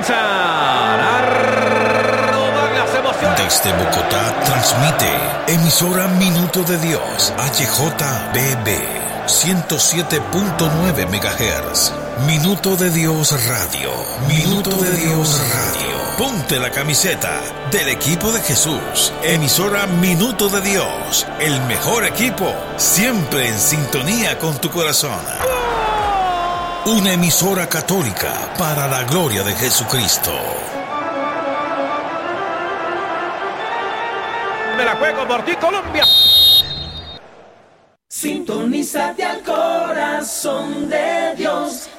comienzan a rodar las emociones. Desde Bogotá transmite emisora Minuto de Dios, HJBB 107.9 MHz. Minuto de Dios Radio. Minuto de Dios Radio. Ponte la camiseta del equipo de Jesús. Emisora Minuto de Dios. El mejor equipo, siempre en sintonía con tu corazón. Una emisora católica para la gloria de Jesucristo. Me la juego por ti, Colombia. Sintonízate al corazón de Dios.